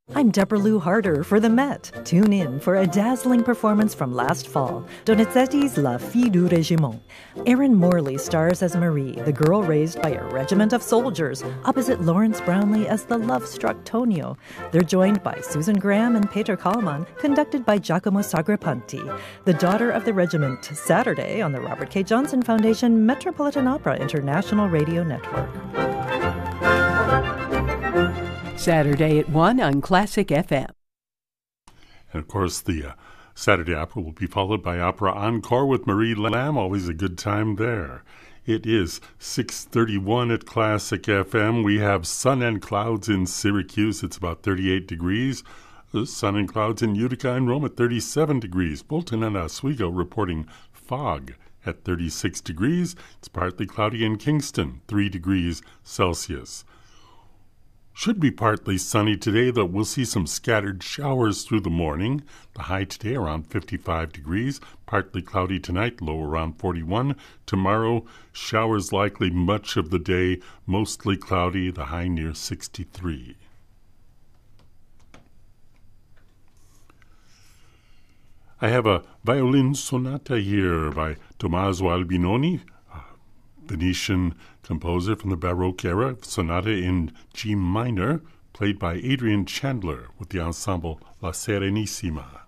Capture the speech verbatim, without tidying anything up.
I'm Deborah Lou Harder for the Met. Tune in for a dazzling performance from last fall, Donizetti's La Fille du Régiment. Erin Morley stars as Marie, the girl raised by a regiment of soldiers, opposite Lawrence Brownlee as the love-struck Tonio. They're joined by Susan Graham and Peter Kallman, conducted by Giacomo Sagrapanti. The Daughter of the Regiment, Saturday on the Robert K. Johnson Foundation Metropolitan Opera International Radio Network. Saturday at one on Classic F M. And, of course, the uh, Saturday opera will be followed by Opera Encore with Marie Lamb. Always a good time there. It is six thirty-one at Classic F M. We have sun and clouds in Syracuse. It's about thirty-eight degrees. The sun and clouds in Utica and Rome at thirty-seven degrees. Bolton and Oswego reporting fog at thirty-six degrees. It's partly cloudy in Kingston, three degrees Celsius. Should be partly sunny today, though we'll see some scattered showers through the morning. The high today around fifty-five degrees, partly cloudy tonight, low around forty-one. Tomorrow, showers likely much of the day, mostly cloudy, the high near sixty-three. I have a violin sonata here by Tommaso Albinoni, Venetian composer from the Baroque era, sonata in G minor, played by Adrian Chandler with the ensemble La Serenissima.